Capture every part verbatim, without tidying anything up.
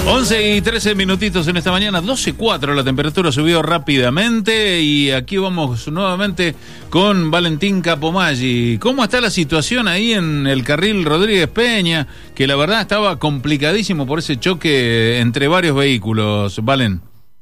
once y trece minutitos en esta mañana, doce cuatro, la temperatura subió rápidamente y aquí vamos nuevamente con Valentín Capomaggi. ¿Cómo está la situación ahí en el carril Rodríguez Peña? Que la verdad estaba complicadísimo por ese choque entre varios vehículos, Valen.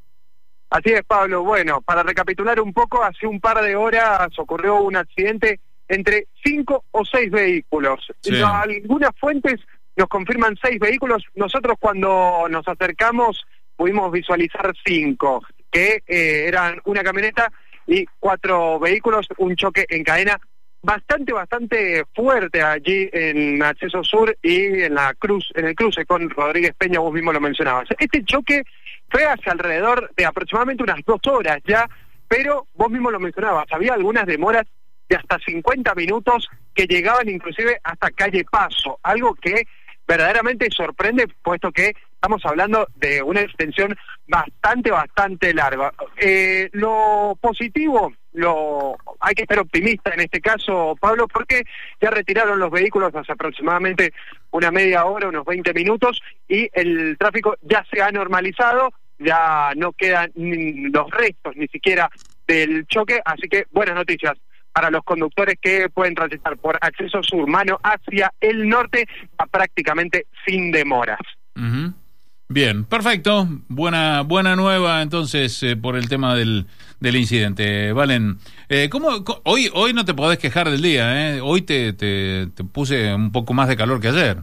Así es, Pablo. Bueno, para recapitular un poco, hace un par de horas ocurrió un accidente entre cinco o seis vehículos. Sí. No, algunas fuentes nos confirman seis vehículos. Nosotros cuando nos acercamos pudimos visualizar cinco, que eh, eran una camioneta y cuatro vehículos, un choque en cadena bastante, bastante fuerte allí en Acceso Sur y en la cruz, en el cruce con Rodríguez Peña, vos mismo lo mencionabas. Este choque fue hace alrededor de aproximadamente unas dos horas ya, pero vos mismo lo mencionabas, había algunas demoras de hasta cincuenta minutos que llegaban inclusive hasta calle Paso, algo que verdaderamente sorprende, puesto que estamos hablando de una extensión bastante, bastante larga. Eh, lo positivo, lo hay que ser optimista en este caso, Pablo, porque ya retiraron los vehículos hace aproximadamente una media hora, unos veinte minutos, y el tráfico ya se ha normalizado, ya no quedan ni los restos ni siquiera del choque, así que buenas noticias para los conductores que pueden transitar por Acceso Sur, mano hacia el norte, prácticamente sin demoras. Uh-huh. Bien, perfecto. Buena buena nueva, entonces, eh, por el tema del, del incidente. Valen, eh, ¿cómo, co- hoy hoy no te podés quejar del día, ¿eh? Hoy te, te, te puse un poco más de calor que ayer.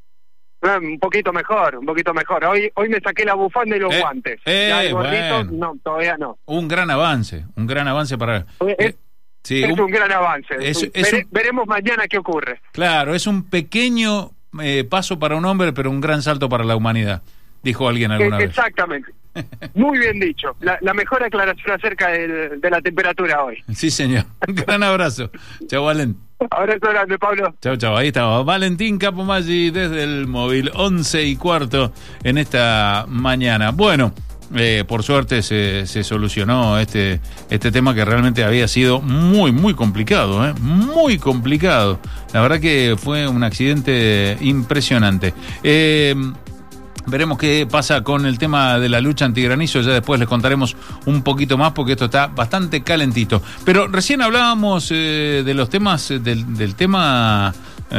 Eh, un poquito mejor, un poquito mejor. Hoy hoy me saqué la bufanda y los Eh, guantes. eh, ya el gorrito, bueno. no, todavía no. Un gran avance, un gran avance para... Es, eh, sí, es un- un gran avance. es- Un- es vere- un- veremos mañana qué ocurre. Claro, es un pequeño eh, paso para un hombre, pero un gran salto para la humanidad, dijo alguien alguna Eh, vez. Exactamente. Muy bien dicho. La, la mejor aclaración acerca del- de la temperatura hoy. Sí, señor. Un gran abrazo. Chau, Valen. Abrazo grande, Pablo. Chau, chau. Ahí estaba Valentín Capomaggi desde el móvil, once y cuarto en esta mañana. Bueno, eh, por suerte se, se solucionó este, este tema que realmente había sido muy, muy complicado, ¿eh? Muy complicado. La verdad que fue un accidente impresionante. Eh... Veremos qué pasa con el tema de la lucha antigranizo, ya después les contaremos un poquito más porque esto está bastante calentito. Pero recién hablábamos eh, de los temas, eh, del, del tema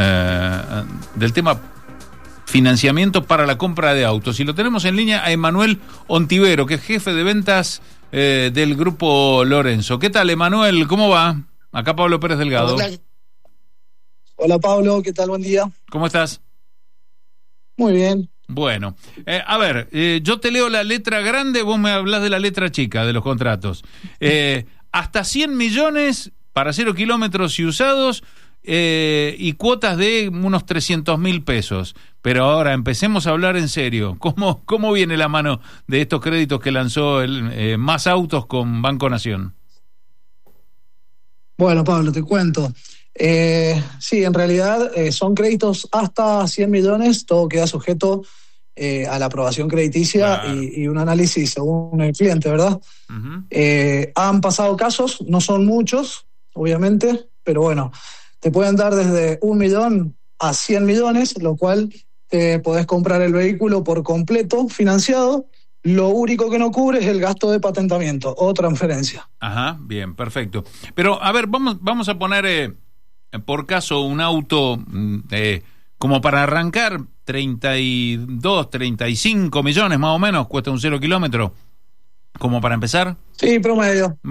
eh, del tema financiamiento para la compra de autos. Y lo tenemos en línea a Emanuel Ontivero, que es jefe de ventas eh, del Grupo Lorenzo. ¿Qué tal, Emanuel? ¿Cómo va? Acá Pablo Pérez Delgado. Hola. Hola, Pablo, ¿qué tal? Buen día. ¿Cómo estás? Muy bien. Bueno, eh, a ver, eh, yo te leo la letra grande, vos me hablás de la letra chica de los contratos. Eh, hasta cien millones para cero kilómetros y usados eh, y cuotas de unos trescientos mil pesos. Pero ahora empecemos a hablar en serio. ¿Cómo, cómo viene la mano de estos créditos que lanzó el, eh, Más Autos con Banco Nación? Bueno, Pablo, te cuento. Eh, sí, en realidad eh, son créditos hasta cien millones, todo queda sujeto eh, a la aprobación crediticia. Claro. y, y un análisis según el cliente, ¿verdad? Uh-huh. Eh, han pasado casos, no son muchos, obviamente, pero bueno, te pueden dar desde un millón a cien millones, lo cual te podés comprar el vehículo por completo, financiado. Lo único que no cubre es el gasto de patentamiento o transferencia. Ajá, bien, perfecto. Pero, a ver, vamos, vamos a poner... Eh... por caso un auto eh, como para arrancar treinta y dos, treinta y cinco millones más o menos, cuesta un cero kilómetro, como para empezar. Sí, promedio.